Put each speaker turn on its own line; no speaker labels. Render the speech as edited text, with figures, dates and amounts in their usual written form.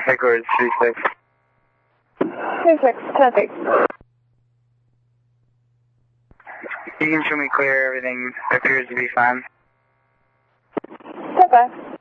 Headquarters 36.
36, 10-6.
You can show me clear, everything appears to be fine.
10-5.